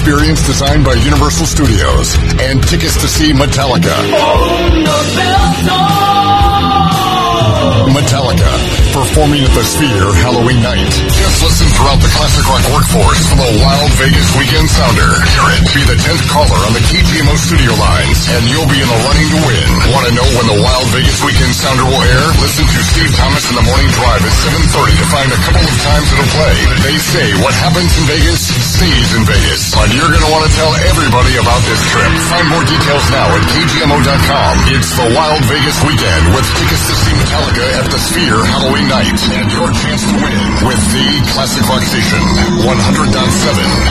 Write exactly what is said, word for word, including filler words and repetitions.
experience designed by Universal Studios, and tickets to see Metallica. Metallica, performing at the Sphere Halloween night. Just listen throughout the classic rock workforce for the Wild Vegas Weekend Sounder. Hear it. Be the tenth caller on the K G M O studio lines, and you'll be in the running to win. Want to know when the Wild Vegas Weekend Sounder will air? Listen to Steve Thomas in the Morning Drive at seven thirty to find a couple of times it'll play. They say what happens in Vegas stays in Vegas. But you're going to want to tell everybody about this trip. Find more details now at K G M O dot com. It's the Wild Vegas Weekend with tickets to see Metallica at the Sphere Halloween night. And your chance to win with the Classic Rock Station one hundred point seven